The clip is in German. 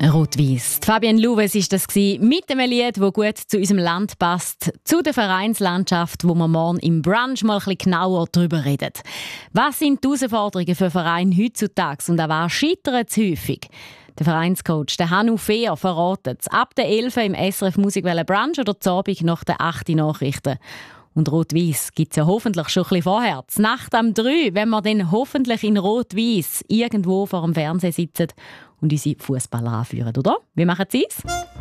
Rot-Weiss. Fabienne Louwes war das mit einem Lied, das gut zu unserem Land passt, zu der Vereinslandschaft, wo wir morgen im Brunch mal ein bisschen genauer darüber reden. Was sind die Herausforderungen für Vereine heutzutage und auch was scheitert es häufig? Der Vereinscoach der Hannu Fehr verratet es ab der 11 im SRF Musikwelle Brunch oder zu Abend nach den 8 Nachrichten. Und Rot-Weiss gibt es ja hoffentlich schon ein bisschen vorher. Die Nacht am 3, wenn wir dann hoffentlich in Rot-Weiss irgendwo vor dem Fernseher sitzen und unsere Fußballer anführen, oder? Wie machen Sie es?